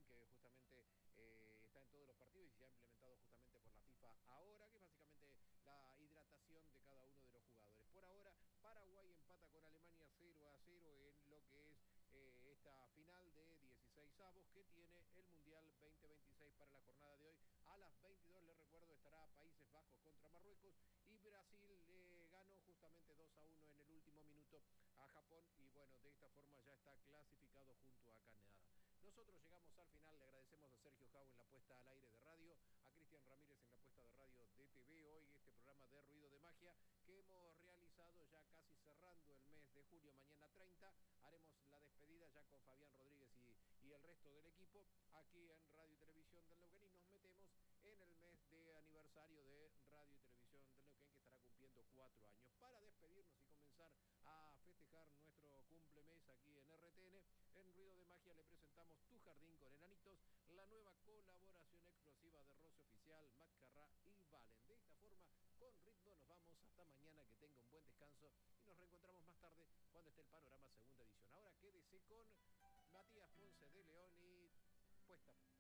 que justamente está en todos los partidos y se ha implementado justamente por la FIFA ahora, que es básicamente la hidratación de cada uno de los jugadores. Por ahora, Paraguay empata con Alemania 0-0 en lo que es esta final de 16avos que tiene el Mundial 2026 para la jornada de hoy. A las 22, les recuerdo, estará Países Bajos contra Marruecos y Brasil ganó justamente 2-1 en el último minuto a Japón y bueno, de esta forma ya está clasificado junto a Canadá. Nosotros llegamos al final, le agradecemos a Sergio Jau en la puesta al aire de radio, a Cristian Ramírez en la puesta de radio de TV, hoy este programa de Ruido de Magia que hemos realizado ya casi cerrando el mes de julio, mañana 30, haremos la despedida ya con Fabián Rodríguez y el resto del equipo aquí en Radio y Televisión del Neuquén y nos metemos en el mes de aniversario de Radio y Televisión del Neuquén que estará cumpliendo 4 años. Para despedirnos y comenzar a festejar nuestro cumplemes aquí en RTN, en Ruido de Magia le presentamos Tu Jardín con Enanitos, la nueva colaboración explosiva de Roce Oficial, Macarrá y Valen. De esta forma, con ritmo, nos vamos hasta mañana, que tenga un buen descanso y nos reencontramos más tarde cuando esté el Panorama segunda edición. Ahora quédese con Matías Ponce de León y Puesta.